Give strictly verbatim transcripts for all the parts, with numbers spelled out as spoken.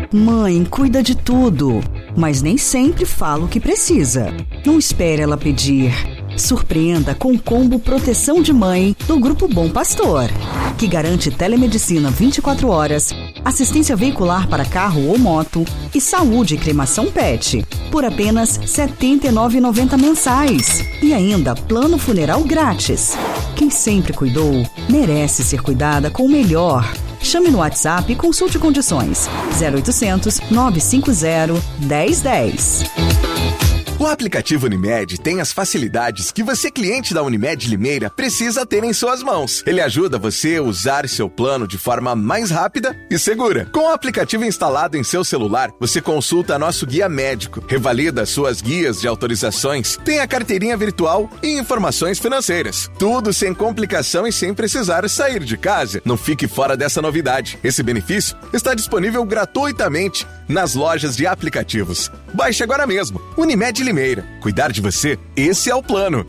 Mãe cuida de tudo, mas nem sempre fala o que precisa. Não espere ela pedir. Surpreenda com o combo Proteção de Mãe do Grupo Bom Pastor, que garante telemedicina vinte e quatro horas, assistência veicular para carro ou moto e saúde e cremação pet, por apenas setenta e nove reais e noventa centavos mensais. E ainda plano funeral grátis. Quem sempre cuidou, merece ser cuidada com o melhor. Chame no WhatsApp e consulte condições. zero oitocentos, nove cinco zero, um zero um zero. O aplicativo Unimed tem as facilidades que você, cliente da Unimed Limeira, precisa ter em suas mãos. Ele ajuda você a usar seu plano de forma mais rápida e segura. Com o aplicativo instalado em seu celular, você consulta nosso guia médico, revalida suas guias de autorizações, tem a carteirinha virtual e informações financeiras. Tudo sem complicação e sem precisar sair de casa. Não fique fora dessa novidade. Esse benefício está disponível gratuitamente nas lojas de aplicativos. Baixe agora mesmo. Unimed Limeira. Cuidar de você, esse é o plano.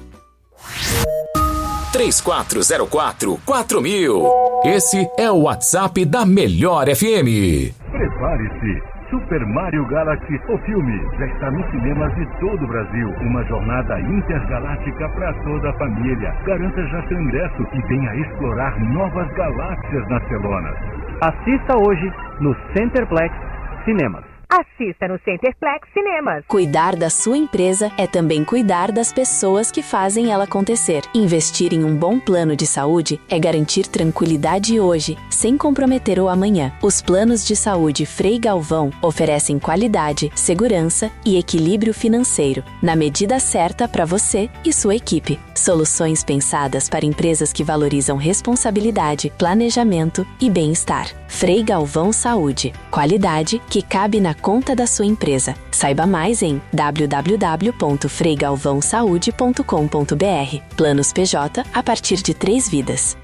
três quatro zero quatro, quatro mil. Esse é o WhatsApp da Melhor F M. Prepare-se. Super Mario Galaxy, o filme, já está nos cinemas de todo o Brasil. Uma jornada intergaláctica para toda a família. Garanta já seu ingresso e venha explorar novas galáxias nas telonas. Assista hoje no Centerplex Cinemas. Assista no Centerplex Cinemas. Cuidar da sua empresa é também cuidar das pessoas que fazem ela acontecer. Investir em um bom plano de saúde é garantir tranquilidade hoje, sem comprometer o amanhã. Os planos de saúde Frei Galvão oferecem qualidade, segurança e equilíbrio financeiro, na medida certa para você e sua equipe. Soluções pensadas para empresas que valorizam responsabilidade, planejamento e bem-estar. Frei Galvão Saúde. Qualidade que cabe na conta da sua empresa. Saiba mais em w w w ponto frei galvão saúde ponto com ponto b r. Planos P J a partir de três vidas.